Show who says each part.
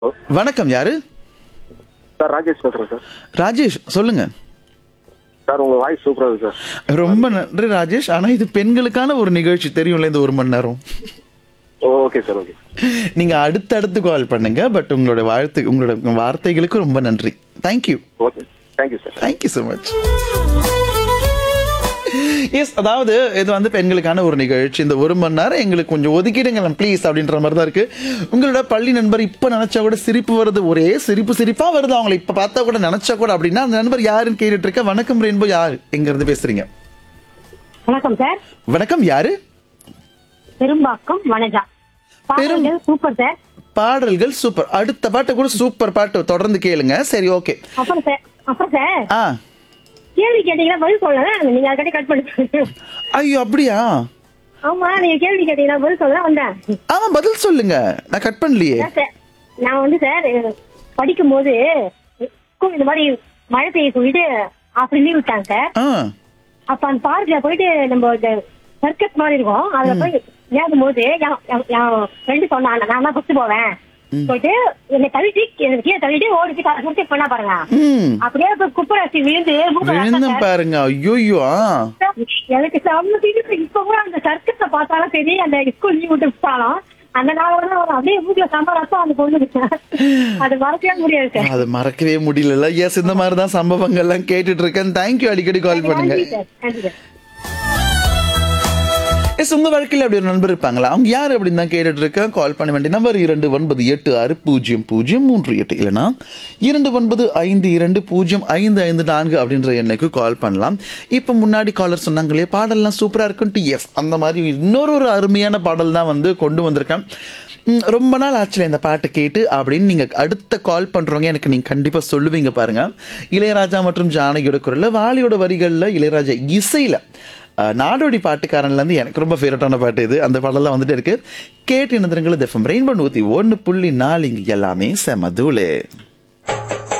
Speaker 1: வணக்கம். யாரு?
Speaker 2: சார் ராஜேஷ் பேசுறேன் சார்.
Speaker 1: ராஜேஷ், சொல்லுங்க.
Speaker 2: சார் உங்க வாய்ஸ் சூப்பரா இருக்கு சார்.
Speaker 1: ரொம்ப நன்றி ராஜேஷ். ஆனா இது பெண்களுக்கான ஒரு நிகழ்ச்சி, தெரியும்ல, இந்த 1 மணி நேரம்.
Speaker 2: Okay sir, okay.
Speaker 1: நீங்க அடுத்தடுத்து கால் பண்ணுங்க. பட் உங்களோட உங்களோட வார்த்தைகளுக்கு ரொம்ப நன்றி. Thank you.
Speaker 2: Okay, thank you sir.
Speaker 1: Thank you so much. S, அதாவது இது வந்து பெண்களுக்கான ஒரு நிகழ்ச்சி. இந்த 1 மணி நேரம் எங்களுக்கு கொஞ்சம் ஒதுக்கிடுங்களேன் ப்ளீஸ் அப்படின்ற மாதிரி தான் இருக்கு. உங்களோட பள்ளி நண்பர் இப்போ நினைச்சா கூட சிரிப்பு வருது, ஒரே சிரிப்பா வருது. அவங்களை இப்போ பார்த்தா கூட நினைச்சா கூட அப்படின்னா அந்த நண்பர் யாருன்னு கேட்டுட்டு இருக்க. வணக்கம் ரெயின்போ, யாரு எங்க இருந்து பேசுறீங்க?
Speaker 3: வணக்கம் சார்.
Speaker 1: வணக்கம். யாரு?
Speaker 3: பெரும்பாக்கம் வனஜா. பாடல்கள் சூப்பர் சார்.
Speaker 1: பாடல்கள் சூப்பர். அடுத்த பாட்டு கூட சூப்பர் பாட்டு, தொடர்ந்து கேளுங்க. சரி, ஓகே.
Speaker 3: அப்புறம் சார்
Speaker 1: ஆ,
Speaker 3: கேள்வி கேட்டீங்கன்னா பதில் சொல்லல, நீங்க அதுக்கடி கட் பண்ணி.
Speaker 1: ஐயோ அப்படியா?
Speaker 3: ஆமா, நீங்க கேள்வி கேட்டீங்கன்னா பதில் சொல்ல வந்தேன்.
Speaker 1: ஆமா, பதில் சொல்லுங்க, நான் கட் பண்ணலையே.
Speaker 3: சார், நான் வந்து சார் படிக்கும் போது ஸ்கூல் இந்த மாதிரி மழை பெய்ய சொல்லிட்டு அப்படி லீவ் விட்டாங்க சார்.
Speaker 1: ஆ,
Speaker 3: அப்ப அந்த பார்க்ல போயிட்டு நம்ம இந்த சர்க்கஸ் மாதிரி இருக்கும், அதுல போய் விளையாடும் போது என் ஃப்ரெண்டு சொன்னாங்க நான் தான் ஃபர்ஸ்ட் போவேன் போயிட்டு என்னை தள்ளிட்டு கீழே தள்ளிட்டு ஓடிச்சு சர்க்கஸ் பண்ணா பாருங்க.
Speaker 1: ம்,
Speaker 3: அப்படியே குப்பராசி விழுந்து
Speaker 1: விழுந்து பாருங்க. ஐயோ.
Speaker 3: எனக்கு செம்ம சீரியஸ். இப்ப கூட அந்த சர்க்கஸ பார்த்தாலும் சரி, அந்த ஸ்கூல் லீவ் விட்டு விட்டாலும் அந்த நாள் அப்படியே மூக்குல செம்ம ரத்தம் வந்து கொண்டு அது மறக்கவே முடியாது சார்.
Speaker 1: அது மறக்கவே முடியல. எஸ், இந்த மாதிரி தான் சம்பவங்கள்லாம் கேட்டுட்டு இருக்கேன். தேங்க்யூ, அடிக்கடி கால் பண்ணுங்க.
Speaker 3: நன்றி சார், நன்றி சார்.
Speaker 1: எஸ், உங்க வாழ்க்கையில் அப்படி ஒரு நண்பர் இருப்பாங்களா? அவங்க யார் அப்படின்னு தான் கேட்டுட்டு இருக்கேன். கால் பண்ண வேண்டிய நம்பர் 29860038 இல்லைனா 2952055554 அப்படின்ற எண்ணுக்கு கால் பண்ணலாம். இப்போ முன்னாடி காலர் சொன்னாங்களே பாடல்லாம் சூப்பராக இருக்குன்ட்டு, எஸ், அந்த மாதிரி இன்னொரு அருமையான பாடல் தான் வந்து கொண்டு வந்திருக்கேன். ரொம்ப நாள் ஆச்சுல இந்த பாட்டு கேட்டு அப்படின்னு நீங்கள் அடுத்த கால் பண்ணுறவங்க எனக்கு நீங்கள் கண்டிப்பாக சொல்லுவீங்க பாருங்க. இளையராஜா மற்றும் ஜானகியோட குரலில், வாலியோட வரிகளில், இளையராஜா இசையில், நாடோடி பாட்டுக்காரன்லேருந்து எனக்கு ரொம்ப ஃபேவரட்டான பாட்டு இது. அந்த பாடலாம் வந்துட்டு இருக்கு. கேட்டு இணைந்திருங்கள். எஃப்எம் ரெயின்போ 101.4, இங்கே எல்லாமே செம தூளு.